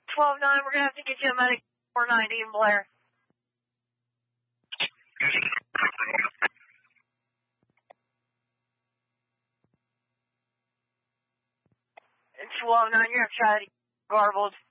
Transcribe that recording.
12-9, we're going to have to get you a medic 490 in Blair. It's 12-9, you're going to try to get garbled.